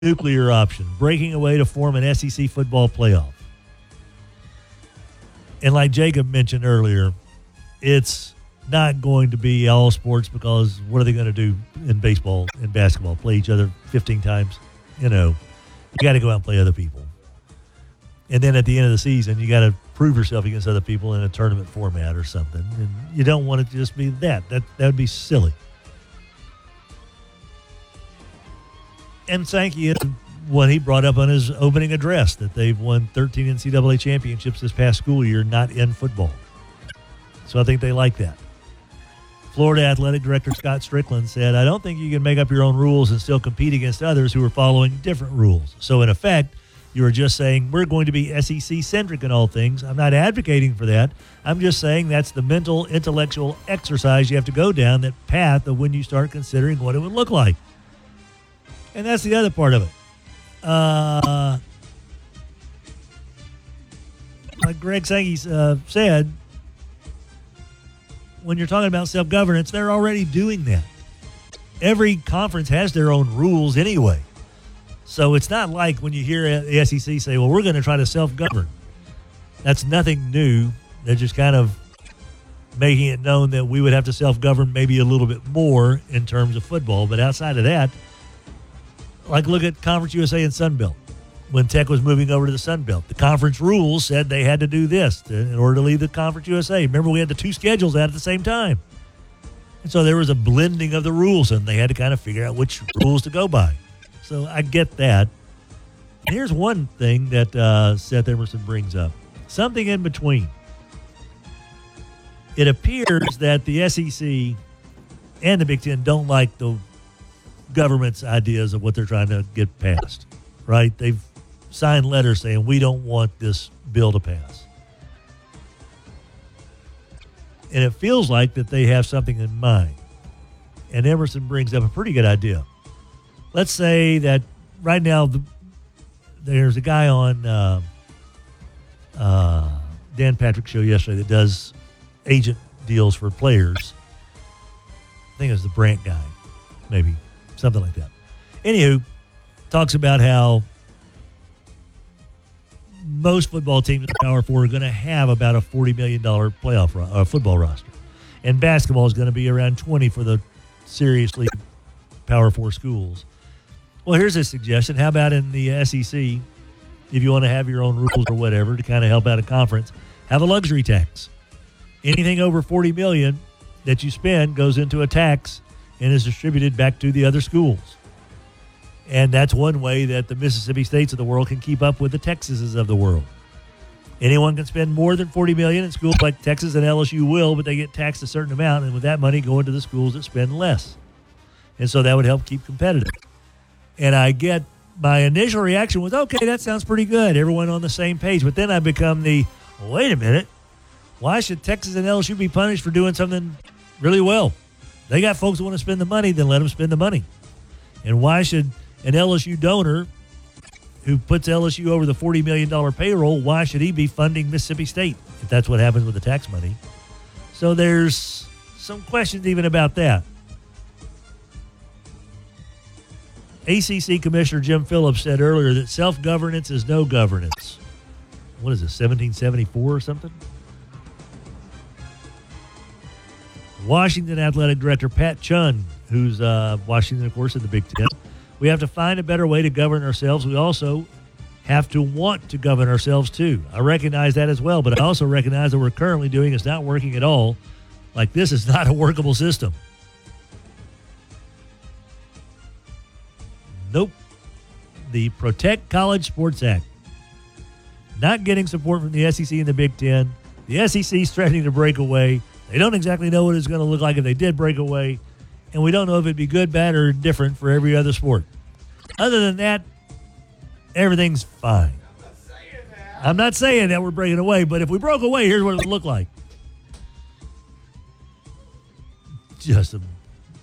nuclear option, breaking away to form an SEC football playoff. And like Jacob mentioned earlier, it's not going to be all sports because what are they going to do in baseball and basketball? Play each other 15 times? You got to go out and play other people. And then at the end of the season, you got to prove yourself against other people in a tournament format or something. And you don't want it to just be that. That would be silly. And Sankey, what he brought up on his opening address, that they've won 13 NCAA championships this past school year, not in football. So I think they like that. Florida Athletic Director Scott Strickland said, I don't think you can make up your own rules and still compete against others who are following different rules. So in effect, you are just saying we're going to be SEC-centric in all things. I'm not advocating for that. I'm just saying that's the mental, intellectual exercise you have to go down, that path of when you start considering what it would look like. And that's the other part of it. Like Greg Sankey said, when you're talking about self-governance, they're already doing that. Every conference has their own rules anyway. So it's not like when you hear the SEC say, well, we're going to try to self-govern. That's nothing new. They're just kind of making it known that we would have to self-govern maybe a little bit more in terms of football. But outside of that, like look at Conference USA and Sun Belt. When Tech was moving over to the Sun Belt, the conference rules said they had to do this in order to leave the Conference USA. Remember, we had the two schedules out at the same time. And so there was a blending of the rules, and they had to kind of figure out which rules to go by. So I get that. And here's one thing that Seth Emerson brings up. Something in between. It appears that the SEC and the Big Ten don't like the government's ideas of what they're trying to get passed, right? They've signed letters saying we don't want this bill to pass. And it feels like that they have something in mind. And Emerson brings up a pretty good idea. Let's say that right now there's a guy on Dan Patrick's show yesterday that does agent deals for players. I think it was the Brant guy, maybe, something like that. Anywho, talks about how most football teams in the Power Four are going to have about a $40 million playoff football roster. And basketball is going to be around 20 for the seriously Power Four schools. Well, here's a suggestion. How about in the SEC, if you want to have your own rules or whatever to kind of help out a conference, have a luxury tax. Anything over $40 million that you spend goes into a tax and is distributed back to the other schools. And that's one way that the Mississippi States of the world can keep up with the Texases of the world. Anyone can spend more than $40 million, and schools like Texas and LSU will, but they get taxed a certain amount, and with that money go into the schools that spend less. And so that would help keep competitive. And I get my initial reaction was, okay, that sounds pretty good. Everyone on the same page. But then I become wait a minute. Why should Texas and LSU be punished for doing something really well? They got folks who want to spend the money, then let them spend the money. And why should an LSU donor who puts LSU over the $40 million payroll, why should he be funding Mississippi State if that's what happens with the tax money? So there's some questions even about that. ACC Commissioner Jim Phillips said earlier that self-governance is no governance. What is it, 1774 or something? Washington Athletic Director Pat Chun, who's Washington, of course, in the Big Ten. We have to find a better way to govern ourselves. We also have to want to govern ourselves, too. I recognize that as well, but I also recognize that what we're currently doing is not working at all. Like, this is not a workable system. Nope. The Protect College Sports Act. Not getting support from the SEC and the Big Ten. The SEC is threatening to break away. They don't exactly know what it's going to look like if they did break away. And we don't know if it'd be good, bad, or different for every other sport. Other than that, everything's fine. I'm not saying that we're breaking away, but if we broke away, here's what it would look like. Just a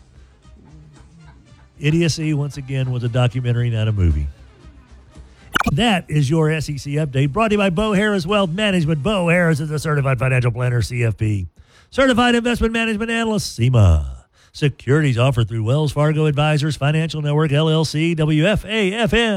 idiocy, once again, was a documentary, not a movie. That is your SEC update, brought to you by Bo Harris Wealth Management. Bo Harris is a certified financial planner, CFP. Certified investment management analyst, CIMA. Securities offered through Wells Fargo Advisors Financial Network, LLC, WFAFN.